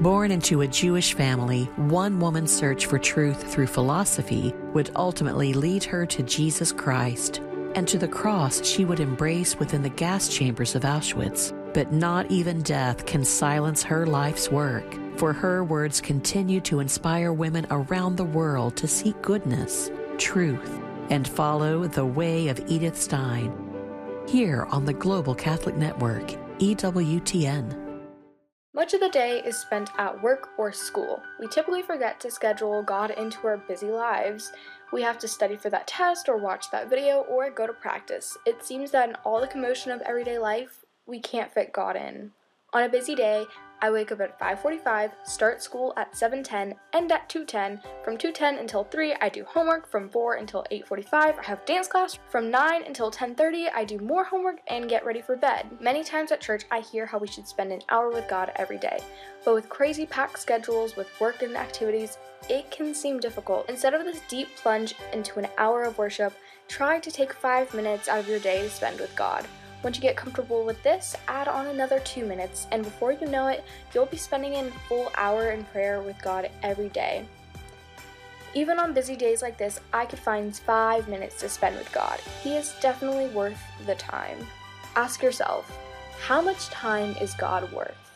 Born into a Jewish family, one woman's search for truth through philosophy would ultimately lead her to Jesus Christ and to the cross she would embrace within the gas chambers of Auschwitz. But not even death can silence her life's work, for her words continue to inspire women around the world to seek goodness, truth, and follow the way of Edith Stein. Here on the Global Catholic Network, EWTN. Much of the day is spent at work or school. We typically forget to schedule God into our busy lives. We have to study for that test or watch that video or go to practice. It seems that in all the commotion of everyday life, we can't fit God in. On a busy day, I wake up at 5:45, start school at 7:10, end at 2:10. From 2:10 until 3, I do homework. From 4 until 8:45, I have dance class. From 9 until 10:30, I do more homework and get ready for bed. Many times at church, I hear how we should spend an hour with God every day. But with crazy packed schedules, with work and activities, it can seem difficult. Instead of this deep plunge into an hour of worship, try to take 5 minutes out of your day to spend with God. Once you get comfortable with this, add on another 2 minutes, and before you know it, you'll be spending a full hour in prayer with God every day. Even on busy days like this, I could find 5 minutes to spend with God. He is definitely worth the time. Ask yourself, how much time is God worth?